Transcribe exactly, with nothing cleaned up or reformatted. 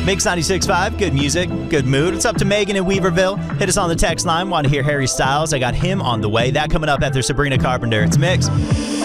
Mix ninety-six point five, good music, good mood. It's up to Megan in Weaverville. Hit us on the text line. Want to hear Harry Styles? I got him on the way. That coming up after Sabrina Carpenter. It's Mix.